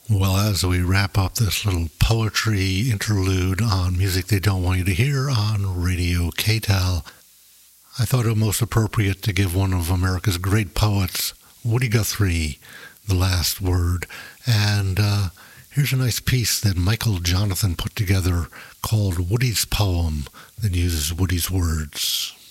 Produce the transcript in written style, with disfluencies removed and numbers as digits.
Well, as we wrap up this little poetry interlude on music they don't want you to hear on Radio KTAL, I thought it most appropriate to give one of America's great poets, Woody Guthrie, the last word. And here's a nice piece that Michael Jonathan put together called Woody's Poem that uses Woody's words.